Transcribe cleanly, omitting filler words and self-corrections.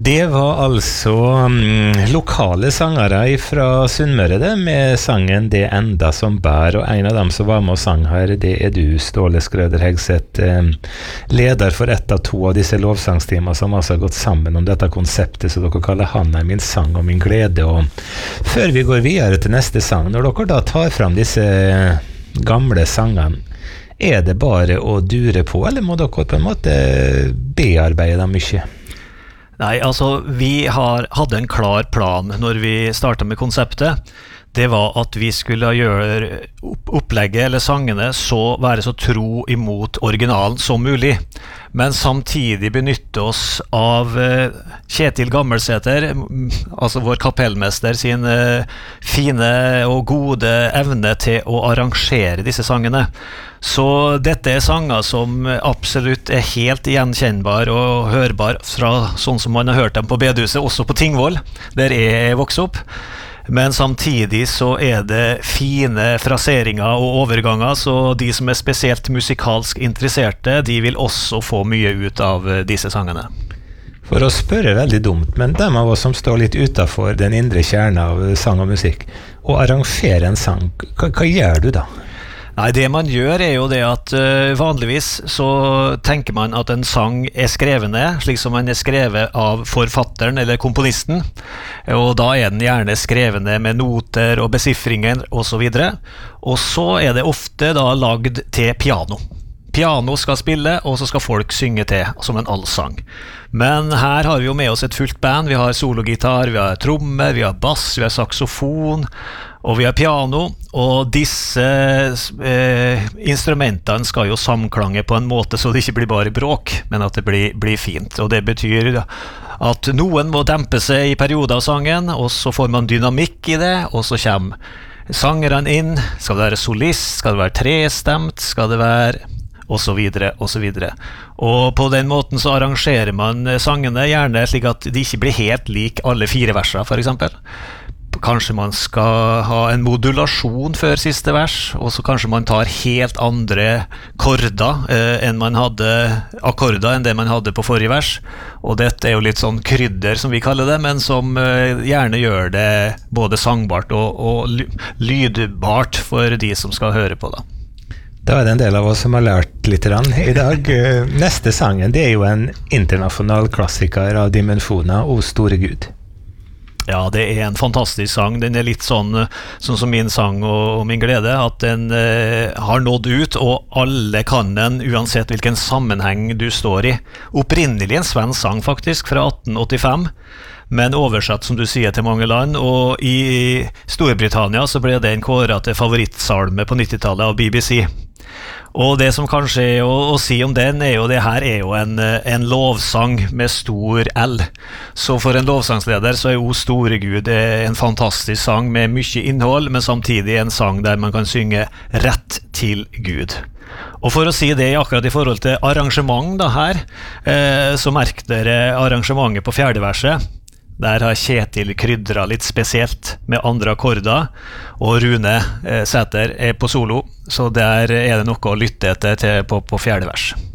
Det var altså lokale sangere fra Sunnmøre det, med sangen Det enda som bær, og en av dem som var med og sang her, det du, Ståle Skrøder Hegseth, leder for ett av to av disse lovsangstimer som altså har gått sammen om dette konseptet som dere kaller Han min sang og min glede. Og før vi går videre til neste sang, når dere da tar fram disse gamle sangene, det bare å dure på, eller må dere på en måte bearbeide dem mye? Nei, altså vi hadde en klar plan når vi startet med konseptet. Det var at vi skulle gjøre opplegget eller sangene være så tro imot originalen som mulig, men samtidig benytte oss av Kjetil Gammelsæter, altså vår kapellmester, sin fine og gode evne til å arrangere disse sangene. Så dette sanger som absolutt helt gjenkjennbar og hørbar fra sånn som man har hørt dem på Bedehuset, også på Tingvoll, der jeg vokste opp. Men samtidig så det fine fraseringer og overganger, så de som spesielt musikalsk interesserte, de vil også få mye ut av disse sangene. For å spørre veldig dumt, men dem av oss som står litt utenfor den indre kjerne av sang og musikk, og arrangere en sang, hva gjør du da? Nei, det man gjør jo det at vanligvis så tenker man at en sang skrevet ned, slik som man skrevet av forfatteren eller komponisten, og da den gjerne skrevet ned med noter og besifringer og så videre, og så det ofte da lagd til piano. Piano skal spille, og så skal folk synge til, som en allsang. Men her har vi jo med oss et fullt band. Vi har sologitar, vi har trommer, vi har bass, vi har saksofon, og vi har piano, og disse instrumentene skal jo samklange på en måte så det ikke blir bare bråk, men at det blir fint. Og det betyr at noen må dempe seg i perioder av sangen, og så får man dynamikk i det, og så kommer sangeren inn. Skal det være solist, skal det være trestemt, skal det være og så videre, og så videre. Og på den måten så arrangerer man sangene gjerne slik at de ikke blir helt lik alle 4 verser, for eksempel. Kanskje man skal ha en modulasjon før siste vers, og så kanskje man tar helt andre akkorder enn det man hadde på forrige vers. Og dette jo litt sånn krydder, som vi kaller det, men som gjerne gjør det både sangbart og lydbart for de som skal høre på det. Da det en del av oss som har lært litt i dag. Neste sangen, det jo en internasjonal klassiker av dimensjoner, O store Gud. Ja, det en fantastisk sang. Den litt sånn som min sang og min glede, at den har nådd ut, og alle kan den, uansett hvilken sammenheng du står i. Opprinnelig en svensk sang faktisk, fra 1885, men oversatt, som du sier, til mange land, og i Storbritannia så ble den kåret til favorittsalme på 90-tallet av BBC. Og det som kanskje å si om den jo, det her jo en lovsang med stor L. Så for en lovsangsleder så O store Gud en fantastisk sang med mye innhold, men samtidig en sang der man kan synge rett til Gud. Og for å si det akkurat i forhold til arrangement da her, så merk dere arrangementet på 4. verset. Der har Kjetil krydret litt spesielt med andre akkorder, og Rune Sæter på solo, så der det noe å lytte etter på 4. vers.